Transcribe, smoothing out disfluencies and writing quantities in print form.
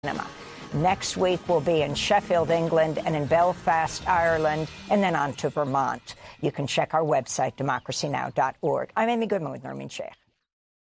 cinema. Next week, we'll be in Sheffield, England, and in Belfast, Ireland, and then on to Vermont. You can check our website, democracynow.org. I'm Amy Goodman with Nermeen Sheikh.